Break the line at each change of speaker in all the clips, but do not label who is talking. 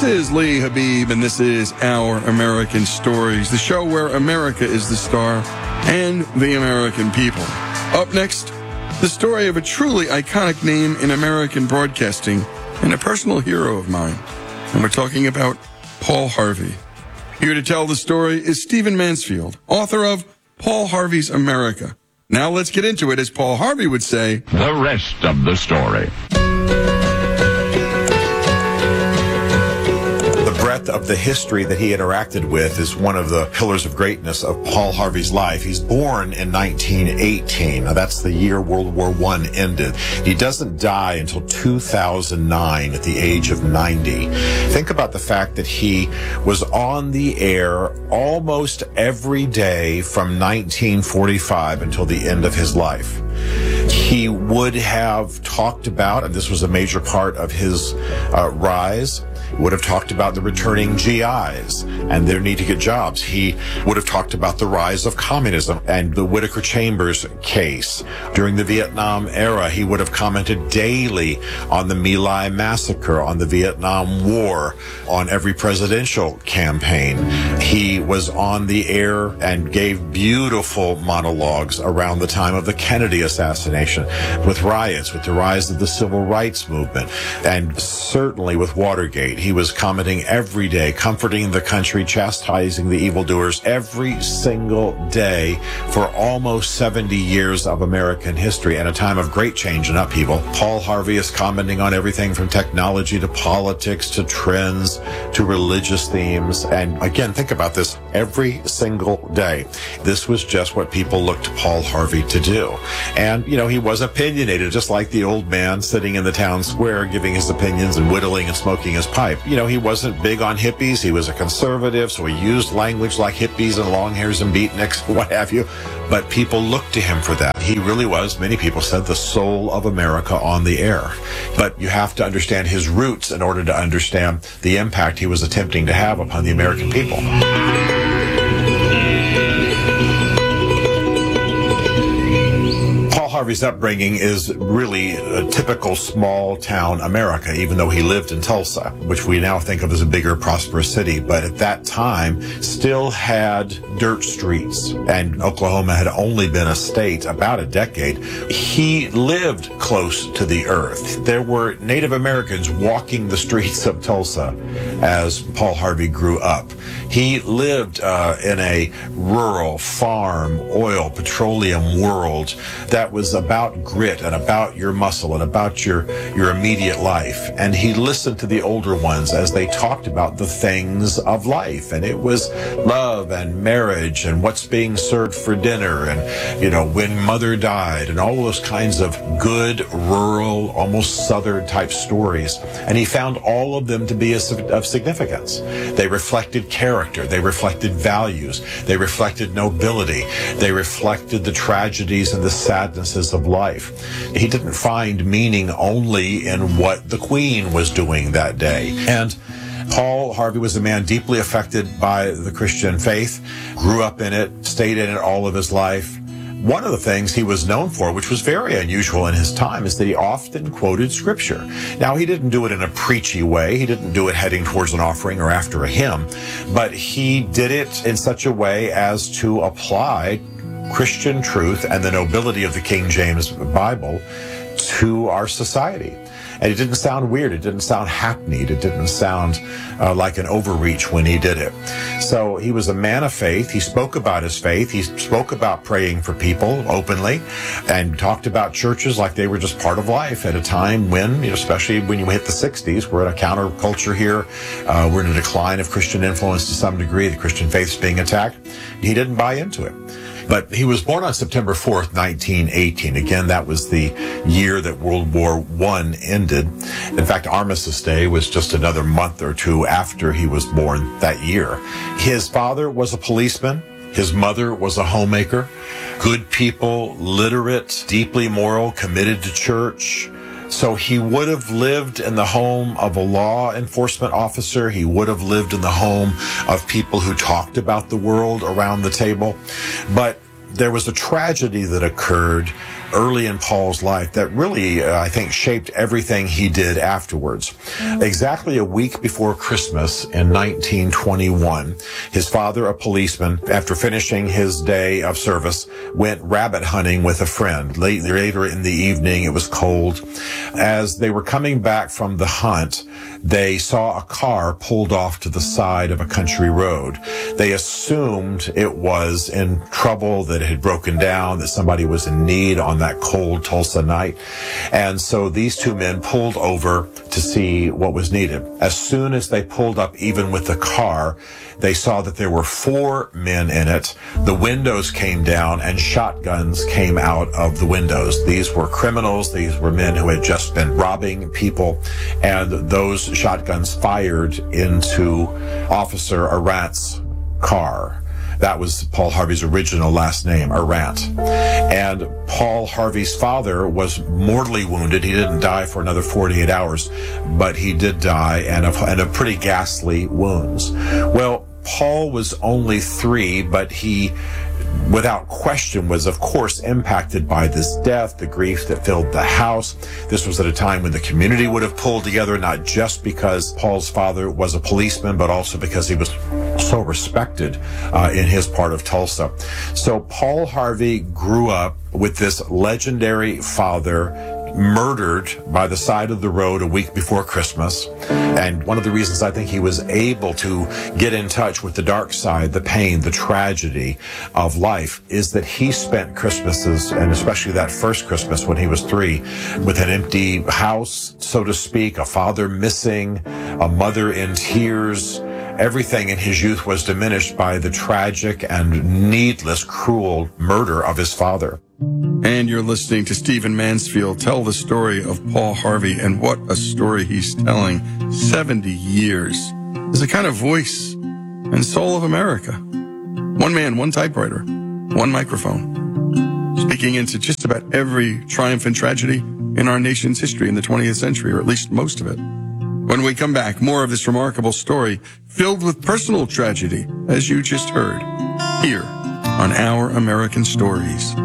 is Lee Habib, and this is Our American Stories, the show where America is the star and the American people. Up next, the story of a truly iconic name in American broadcasting and a personal hero of mine. And we're talking about Paul Harvey. Here to tell the story is Stephen Mansfield, author of Paul Harvey's America. Now let's get into it, as Paul Harvey would say,
the rest of the story.
Breadth of the history that he interacted with is one of the pillars of greatness of Paul Harvey's life. He's born in 1918. Now, that's the year World War I ended. He doesn't die until 2009 at the age of 90. Think about the fact that he was on the air almost every day from 1945 until the end of his life. He would have talked about, and this was a major part of his rise, would have talked about the returning GIs and their need to get jobs. He would have talked about the rise of communism and the Whittaker Chambers case. During the Vietnam era, he would have commented daily on the My Lai massacre, on the Vietnam War, on every presidential campaign. He was on the air and gave beautiful monologues around the time of the Kennedy assassination, with riots, with the rise of the civil rights movement, and certainly with Watergate. He was commenting every day, comforting the country, chastising the evildoers every single day for almost 70 years of American history, and a time of great change and upheaval. Paul Harvey is commenting on everything from technology to politics to trends to religious themes. And again, think about this, every single day. This was just what people looked to Paul Harvey to do. And, you know, he was opinionated, just like the old man sitting in the town square giving his opinions and whittling and smoking his pipe. You know, he wasn't big on hippies. He was a conservative, so he used language like hippies and long hairs and beatniks, what have you. But people looked to him for that. He really was, many people said, the soul of America on the air. But you have to understand his roots in order to understand the impact he was attempting to have upon the American people. Harvey's upbringing is really a typical small-town America, even though he lived in Tulsa, which we now think of as a bigger, prosperous city. But at that time, still had dirt streets, and Oklahoma had only been a state about a decade. He lived close to the earth. There were Native Americans walking the streets of Tulsa as Paul Harvey grew up. He lived in a rural, farm, oil, petroleum world that was about grit and about your muscle and about your immediate life. And he listened to the older ones as they talked about the things of life. And it was love and marriage and what's being served for dinner and, you know, when mother died and all those kinds of good, rural, almost southern type stories. And he found all of them to be of significance. They reflected character. They reflected values. They reflected nobility. They reflected the tragedies and the sadnesses of life. He didn't find meaning only in what the Queen was doing that day. And Paul Harvey was a man deeply affected by the Christian faith, grew up in it, stayed in it all of his life. One of the things he was known for, which was very unusual in his time, is that he often quoted Scripture. Now, he didn't do it in a preachy way. He didn't do it heading towards an offering or after a hymn, but he did it in such a way as to apply Christian truth and the nobility of the King James Bible to our society. And it didn't sound weird. It didn't sound hackneyed. It didn't sound like an overreach when he did it. So he was a man of faith. He spoke about his faith. He spoke about praying for people openly and talked about churches like they were just part of life at a time when, you know, especially when you hit the 60s, we're in a counterculture here. We're in a decline of Christian influence to some degree. The Christian faith's being attacked. He didn't buy into it. But he was born on September 4th, 1918. Again, that was the year that World War I ended. In fact, Armistice Day was just another month or two after he was born that year. His father was a policeman. His mother was a homemaker. Good people, literate, deeply moral, committed to church. So he would have lived in the home of a law enforcement officer. He would have lived in the home of people who talked about the world around the table. But there was a tragedy that occurred early in Paul's life that really, I think, shaped everything he did afterwards. Exactly a week before Christmas in 1921, his father, a policeman, after finishing his day of service, went rabbit hunting with a friend. Later in the evening, it was cold. As they were coming back from the hunt, they saw a car pulled off to the side of a country road. They assumed it was in trouble, that it had broken down, that somebody was in need on that cold Tulsa night. And so these two men pulled over to see what was needed. As soon as they pulled up, even with the car, they saw that there were 4 men in it. The windows came down and shotguns came out of the windows. These were criminals. These were men who had just been robbing people. And those shotguns fired into Officer Arant's car. That was Paul Harvey's original last name, Arant. And Paul Harvey's father was mortally wounded. He didn't die for another 48 hours, but he did die, and of pretty ghastly wounds. Well, Paul was only 3, but he, without question, was of course impacted by this death, the grief that filled the house. This was at a time when the community would have pulled together, not just because Paul's father was a policeman, but also because he was so respected in his part of Tulsa. So Paul Harvey grew up with this legendary father, murdered by the side of the road a week before Christmas. And one of the reasons I think he was able to get in touch with the dark side, the pain, the tragedy of life, is that he spent Christmases, and especially that first Christmas when he was 3, with an empty house, so to speak, a father missing, a mother in tears. Everything in his youth was diminished by the tragic and needless, cruel murder of his father.
And you're listening to Stephen Mansfield tell the story of Paul Harvey, and what a story he's telling. 70 years as a kind of voice and soul of America. One man, one typewriter, one microphone, speaking into just about every triumph and tragedy in our nation's history in the 20th century, or at least most of it. When we come back, more of this remarkable story filled with personal tragedy, as you just heard, here on Our American Stories.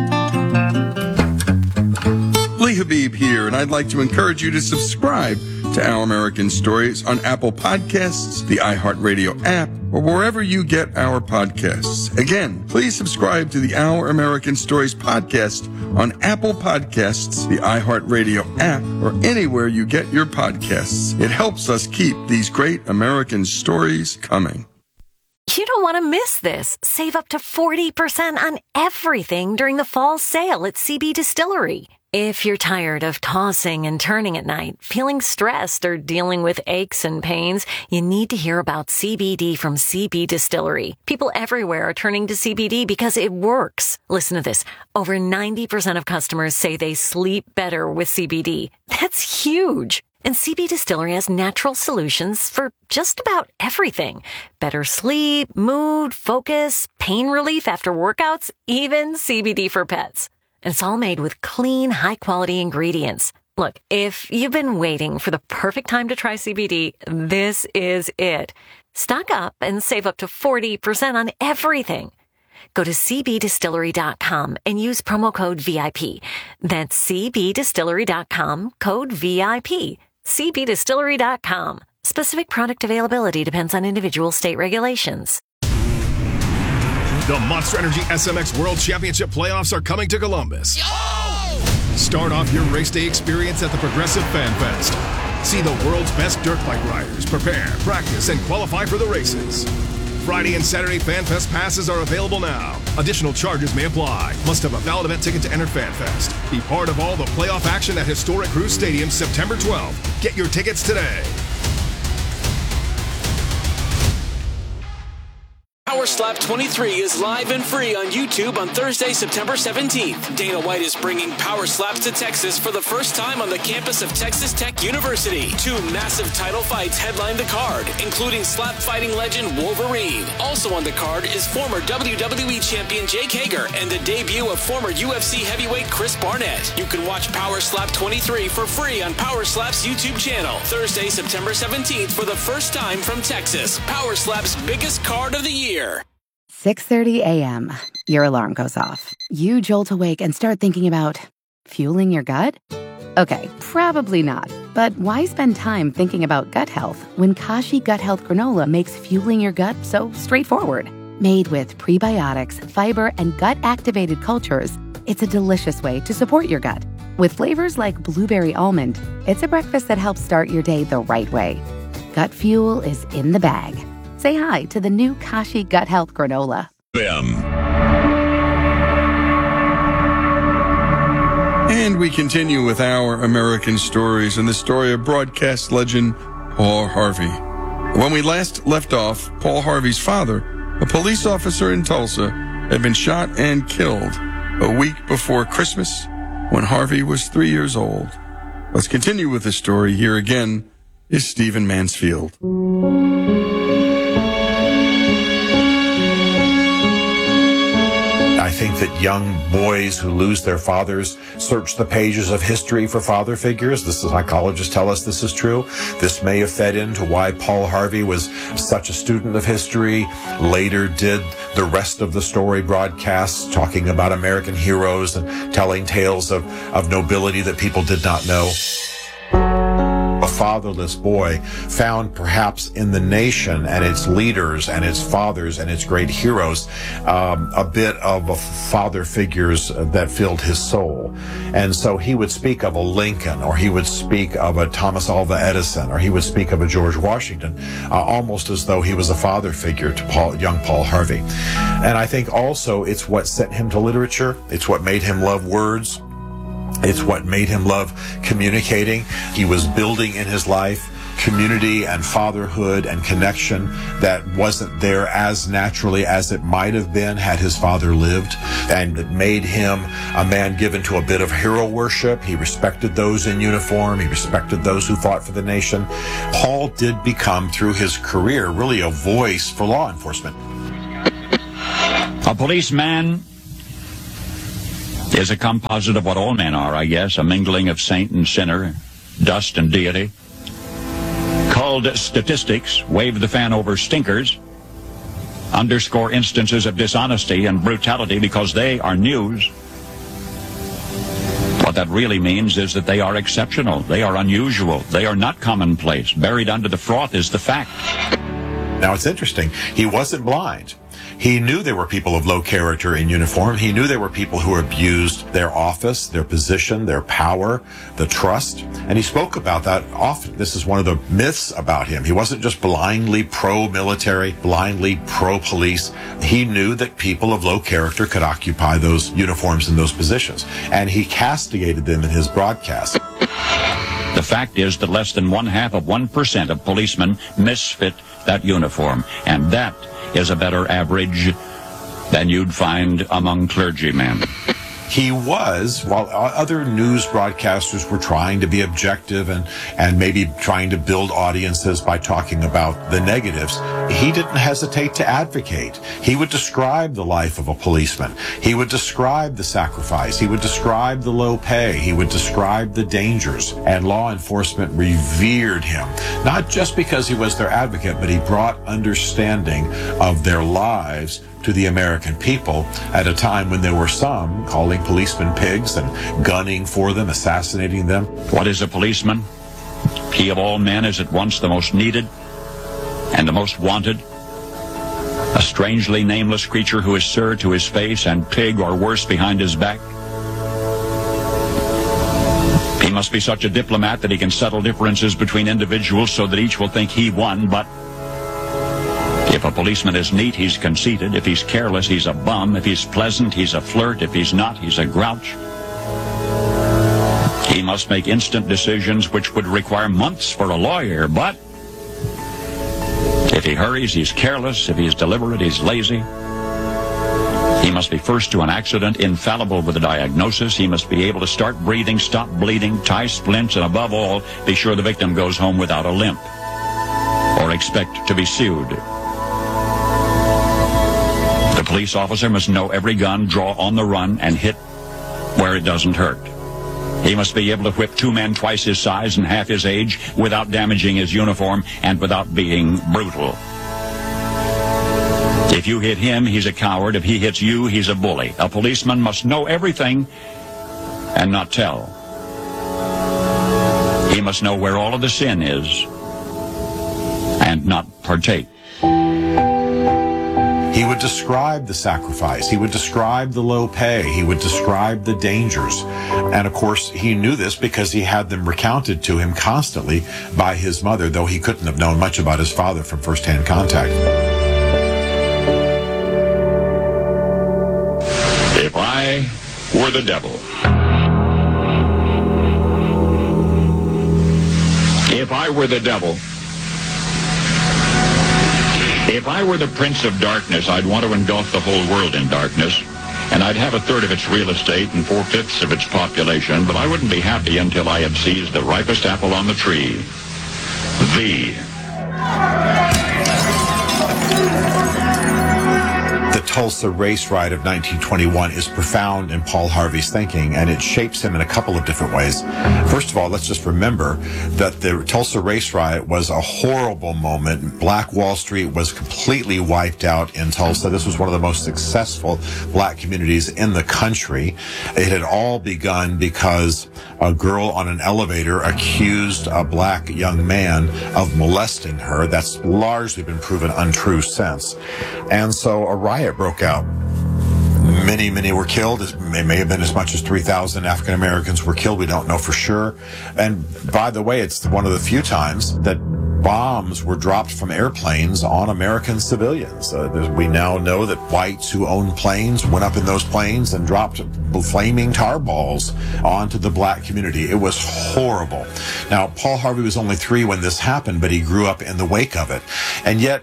Lee Habib here, and I'd like to encourage you to subscribe to Our American Stories on Apple Podcasts, the iHeartRadio app, or wherever you get our podcasts. Again, please subscribe to the Our American Stories podcast on Apple Podcasts, the iHeartRadio app, or anywhere you get your podcasts. It helps us keep these great American stories coming.
You don't want to miss this. Save up to 40% on everything during the fall sale at CB Distillery. If you're tired of tossing and turning at night, feeling stressed, or dealing with aches and pains, you need to hear about CBD from CB Distillery. People everywhere are turning to CBD because it works. Listen to this. Over 90% of customers say they sleep better with CBD. That's huge. And CB Distillery has natural solutions for just about everything. Better sleep, mood, focus, pain relief after workouts, even CBD for pets. And it's all made with clean, high-quality ingredients. Look, if you've been waiting for the perfect time to try CBD, this is it. Stock up and save up to 40% on everything. Go to cbdistillery.com and use promo code VIP. That's cbdistillery.com, code VIP. cbdistillery.com. Specific product availability depends on individual state regulations.
The Monster Energy SMX World Championship playoffs are coming to Columbus. Start off your race day experience at the Progressive Fan Fest. See the world's best dirt bike riders prepare, practice, and qualify for the races. Friday and Saturday Fan Fest passes are available now. Additional charges may apply. Must have a valid event ticket to enter Fan Fest. Be part of all the playoff action at historic Cruz Stadium September 12th. Get your tickets today.
Power Slap 23 is live and free on YouTube on Thursday, September 17th. Dana White is bringing Power Slaps to Texas for the first time on the campus of Texas Tech University. 2 massive title fights headline the card, including slap fighting legend Wolverine. Also on the card is former WWE champion Jake Hager and the debut of former UFC heavyweight Chris Barnett. You can watch Power Slap 23 for free on Power Slap's YouTube channel. Thursday, September 17th for the first time from Texas. Power Slap's biggest card of the year.
6:30 a.m. Your alarm goes off. You jolt awake and start thinking about fueling your gut? Okay, probably not. But why spend time thinking about gut health when Kashi Gut Health Granola makes fueling your gut so straightforward? Made with prebiotics, fiber, and gut-activated cultures, it's a delicious way to support your gut. With flavors like blueberry almond, it's a breakfast that helps start your day the right way. Gut fuel is in the bag. Say hi to the new Kashi Gut Health Granola.
And we continue with our American stories and the story of broadcast legend Paul Harvey. When we last left off, Paul Harvey's father, a police officer in Tulsa, had been shot and killed a week before Christmas when Harvey was 3 years old. Let's continue with the story. Here again is Stephen Mansfield.
I think that young boys who lose their fathers search the pages of history for father figures. The psychologists tell us this is true. This may have fed into why Paul Harvey was such a student of history, later did the rest of the story broadcasts talking about American heroes and telling tales of nobility that people did not know. A fatherless boy found perhaps in the nation and its leaders and its fathers and its great heroes a bit of a father figures that filled his soul. And so he would speak of a Lincoln, or he would speak of a Thomas Alva Edison, or he would speak of a George Washington, almost as though he was a father figure to young Paul Harvey. And I think also it's what sent him to literature. It's what made him love words. It's what made him love communicating. He was building in his life community and fatherhood and connection that wasn't there as naturally as it might have been had his father lived. And it made him a man given to a bit of hero worship. He respected those in uniform. He respected those who fought for the nation. Paul did become, through his career, really a voice for law enforcement.
A policeman is a composite of what all men are, I guess, a mingling of saint and sinner, dust and deity. Called statistics, wave the fan over stinkers, underscore instances of dishonesty and brutality because they are news. What that really means is that they are exceptional, they are unusual, they are not commonplace. Buried under the froth is the fact.
Now, it's interesting. He wasn't blind. He knew there were people of low character in uniform. He knew there were people who abused their office, their position, their power, the trust. And he spoke about that often. This is one of the myths about him. He wasn't just blindly pro-military, blindly pro-police. He knew that people of low character could occupy those uniforms and those positions. And he castigated them in his broadcast.
The fact is that less than 0.5% of policemen misfit that uniform. And that is a better average than you'd find among clergymen.
He was, while other news broadcasters were trying to be objective and maybe trying to build audiences by talking about the negatives, he didn't hesitate to advocate. He would describe the life of a policeman. He would describe the sacrifice. He would describe the low pay. He would describe the dangers. And law enforcement revered him, not just because he was their advocate, but he brought understanding of their lives to the American people at a time when there were some calling policemen pigs and gunning for them, assassinating them.
What is a policeman? He of all men is at once the most needed and the most wanted. A strangely nameless creature who is sir to his face and pig or worse behind his back. He must be such a diplomat that he can settle differences between individuals so that each will think he won, but if a policeman is neat, he's conceited. If he's careless, he's a bum. If he's pleasant, he's a flirt. If he's not, he's a grouch. He must make instant decisions which would require months for a lawyer, but if he hurries, he's careless. If he's deliberate, he's lazy. He must be first to an accident, infallible with a diagnosis. He must be able to start breathing, stop bleeding, tie splints, and above all, be sure the victim goes home without a limp or expect to be sued. The police officer must know every gun, draw on the run, and hit where it doesn't hurt. He must be able to whip two men twice his size and half his age without damaging his uniform and without being brutal. If you hit him, he's a coward. If he hits you, he's a bully. A policeman must know everything and not tell. He must know where all of the sin is and not partake.
He would describe the sacrifice. He would describe the low pay. He would describe the dangers. And of course, he knew this because he had them recounted to him constantly by his mother, though he couldn't have known much about his father from firsthand contact.
If I were the devil, if I were the devil, if I were the prince of darkness, I'd want to engulf the whole world in darkness, and I'd have 1/3 of its real estate and 4/5 of its population, but I wouldn't be happy until I had seized the ripest apple on the tree.
The Tulsa race riot of 1921 is profound in Paul Harvey's thinking, and it shapes him in a couple of different ways. First of all, let's just remember that the Tulsa race riot was a horrible moment. Black Wall Street was completely wiped out in Tulsa. This was one of the most successful black communities in the country. It had all begun because a girl on an elevator accused a black young man of molesting her. That's largely been proven untrue since. And so a riot broke out. Many were killed. It may have been as much as 3,000 African Americans were killed. We don't know for sure. And by the way, it's one of the few times that bombs were dropped from airplanes on American civilians. We now know that whites who owned planes went up in those planes and dropped flaming tar balls onto the black community. It was horrible. Now, Paul Harvey was only 3 when this happened, but he grew up in the wake of it. And yet,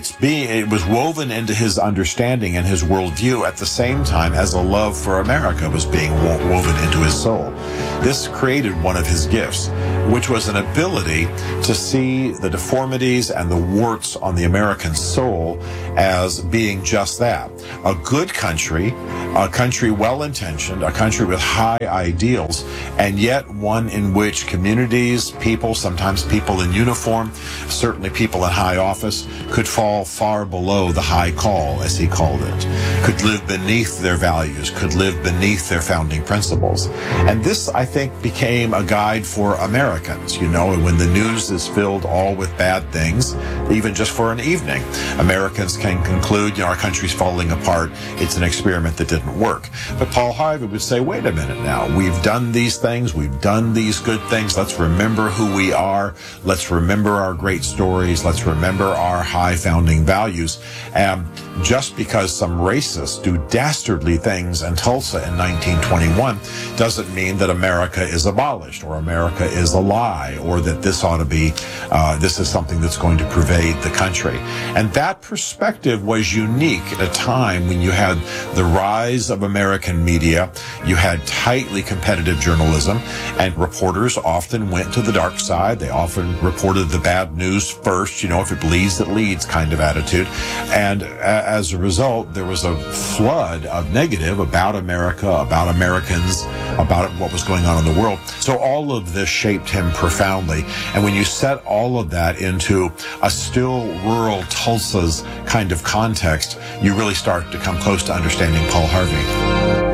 it was woven into his understanding and his worldview at the same time as a love for America was being woven into his soul. This created one of his gifts, which was an ability to see the deformities and the warts on the American soul as being just that. A good country, a country well-intentioned, a country with high ideals, and yet one in which communities, people, sometimes people in uniform, certainly people in high office, could fall far below the high call, as he called it, could live beneath their values, could live beneath their founding principles. And this, I think, became a guide for Americans. You know, when the news is filled all with bad things, even just for an evening, Americans can conclude, you know, our country's falling apart. It's an experiment that didn't work. But Paul Harvey would say, wait a minute now, we've done these things, we've done these good things, let's remember who we are, let's remember our great stories, let's remember our high founding values. Just because some racists do dastardly things in Tulsa in 1921 doesn't mean that America is abolished or America is a lie or that this ought to be, this is something that's going to pervade the country. And that perspective was unique at a time when you had the rise of American media, you had tightly competitive journalism, and reporters often went to the dark side. They often reported the bad news first, you know, if it bleeds, it leads kind of attitude. And as a result, there was a flood of negative about America, about Americans, about what was going on in the world. So all of this shaped him profoundly. And when you set all of that into a still rural Tulsa's kind of context, you really start to come close to understanding Paul Harvey.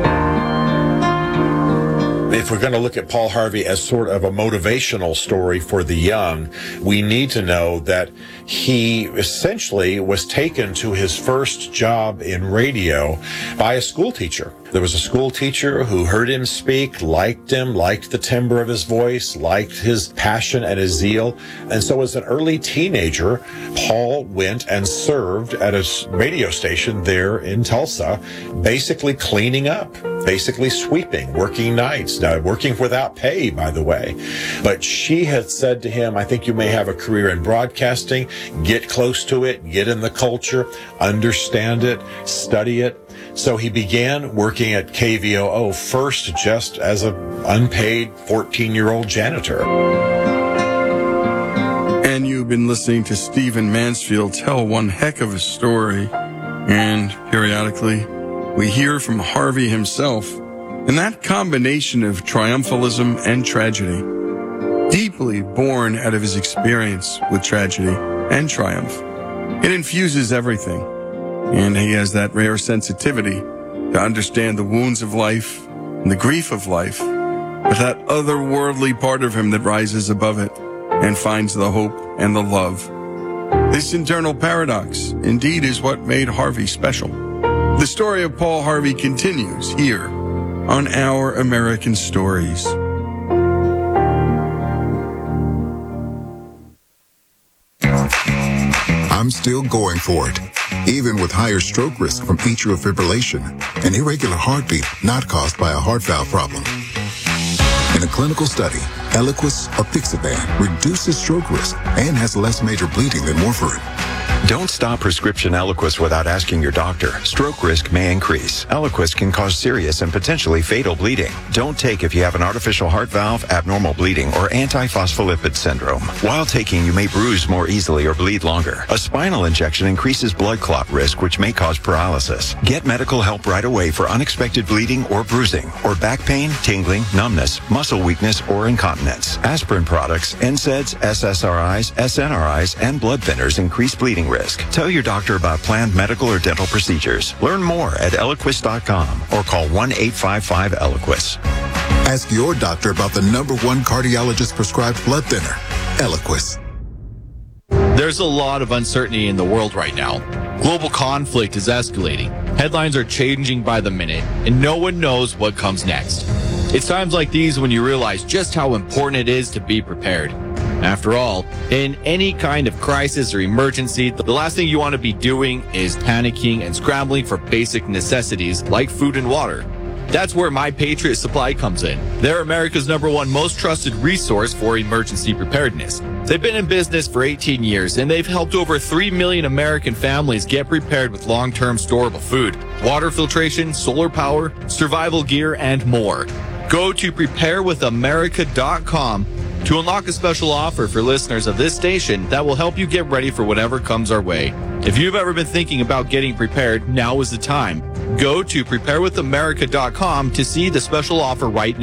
If we're going to look at Paul Harvey as sort of a motivational story for the young, we need to know that he essentially was taken to his first job in radio by a school teacher. There was a school teacher who heard him speak, liked him, liked the timbre of his voice, liked his passion and his zeal. And so as an early teenager, Paul went and served at a radio station there in Tulsa, basically cleaning up, basically sweeping, working nights, working without pay, by the way. But she had said to him, I think you may have a career in broadcasting, get close to it, get in the culture, understand it, study it. So he began working at KVOO, first just as an unpaid 14-year-old janitor.
And you've been listening to Stephen Mansfield tell one heck of a story. And periodically, we hear from Harvey himself. And that combination of triumphalism and tragedy, deeply born out of his experience with tragedy and triumph, it infuses everything. And he has that rare sensitivity to understand the wounds of life and the grief of life, but that otherworldly part of him that rises above it and finds the hope and the love. This internal paradox indeed is what made Harvey special. The story of Paul Harvey continues here on Our American Stories.
I'm still going for it, even with higher stroke risk from atrial fibrillation, an irregular heartbeat not caused by a heart valve problem. In a clinical study, Eliquis apixaban reduces stroke risk and has less major bleeding than warfarin.
Don't stop prescription Eliquis without asking your doctor. Stroke risk may increase. Eliquis can cause serious and potentially fatal bleeding. Don't take if you have an artificial heart valve, abnormal bleeding, or antiphospholipid syndrome. While taking, you may bruise more easily or bleed longer. A spinal injection increases blood clot risk, which may cause paralysis. Get medical help right away for unexpected bleeding or bruising, or back pain, tingling, numbness, muscle weakness, or incontinence. Aspirin products, NSAIDs, SSRIs, SNRIs, and blood thinners increase bleeding risk. Tell your doctor about planned medical or dental procedures. Learn more at Eliquis.com or call 1-855-ELIQUIS.
Ask your doctor about the #1 cardiologist prescribed blood thinner, Eliquis.
There's a lot of uncertainty in the world right now. Global conflict is escalating. Headlines are changing by the minute, and no one knows what comes next. It's times like these when you realize just how important it is to be prepared. After all, in any kind of crisis or emergency, the last thing you want to be doing is panicking and scrambling for basic necessities like food and water. That's where My Patriot Supply comes in. They're America's #1 most trusted resource for emergency preparedness. They've been in business for 18 years, and they've helped over 3 million American families get prepared with long-term storable food, water filtration, solar power, survival gear, and more. Go to preparewithamerica.com to unlock a special offer for listeners of this station that will help you get ready for whatever comes our way. If you've ever been thinking about getting prepared, now is the time. Go to preparewithamerica.com to see the special offer right now.